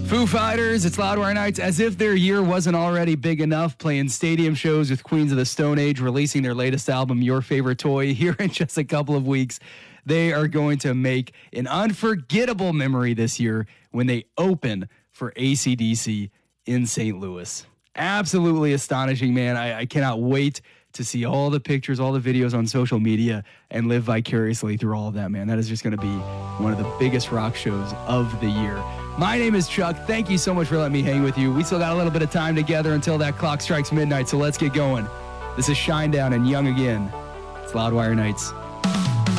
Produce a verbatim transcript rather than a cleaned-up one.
Foo Fighters, it's Loudwire Nights, as if their year wasn't already big enough, playing stadium shows with Queens of the Stone Age, releasing their latest album, Your Favorite Toy, here in just a couple of weeks. They are going to make an unforgettable memory this year when they open for A C D C in Saint Louis. Absolutely astonishing, man. I, I cannot wait to see all the pictures, all the videos on social media, and live vicariously through all of that, man. That is just going to be one of the biggest rock shows of the year. My name is Chuck. Thank you so much for letting me hang with you. We still got a little bit of time together until that clock strikes midnight, so let's get going. This is Shinedown and Young Again. It's Loudwire Nights.